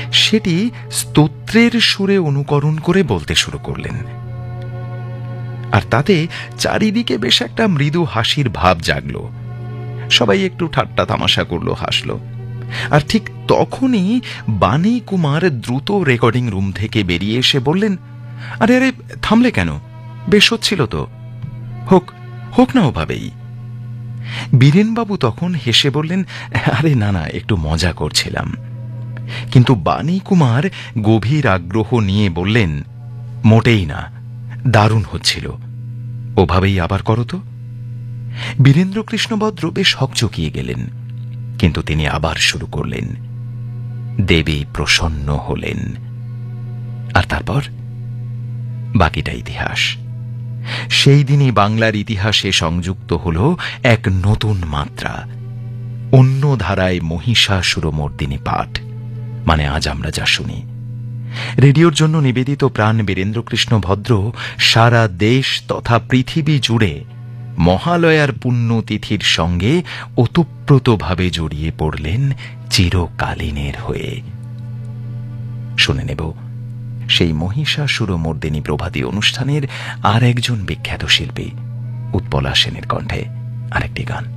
সেটি স্তোত্রের সুরে অনুকরণ করে বলতে শুরু করলেন। আর তাতে চারিদিকে বেশ একটা মৃদু হাসির ভাব জাগল। সবাই একটু ঠাট্টা তামাশা করলো, হাসল। আর ঠিক তখনই বাণী কুমার দ্রুত রেকর্ডিং রুম থেকে বেরিয়ে এসে বললেন, আরে আরে থামলে কেন? বেশ হচ্ছিল তো, হোক হোক না ওভাবেই। বীরেনবাবু তখন হেসে বললেন, আরে না না, একটু মজা করছিলাম। কিন্তু বাণী কুমার গভীর আগ্রহ নিয়ে বললেন, মোটেই না, দারুণ হচ্ছিল, ওভাবেই আবার করো তো। বীরেন্দ্রকৃষ্ণ ভদ্র বেশ হকচকিয়ে গেলেন, কিন্তু তিনি আবার শুরু করলেন। দেবী প্রসন্ন হলেন। আর তারপর বাকিটা ইতিহাস। সেই দিনই বাংলার ইতিহাসে সংযুক্ত হল এক নতুন মাত্রা, অন্য ধারায় মহিষাসুরমর্দিনী পাঠ, মানে আজ আমরা যা শুনি। রেডিওর জন্য নিবেদিত প্রাণ বীরেন্দ্রকৃষ্ণ ভদ্র সারা দেশ তথা পৃথিবী জুড়ে মহালয়ার পুণ্যতিথির সঙ্গে ওতপ্রোতভাবে জড়িয়ে পড়লেন চিরকালীনের হয়ে। শুনে নেব সেই মহিষাসুরমর্দিনী প্রভাতী অনুষ্ঠানের আর একজন বিখ্যাত শিল্পী উৎপলা সেনের কণ্ঠে আরেকটি গান।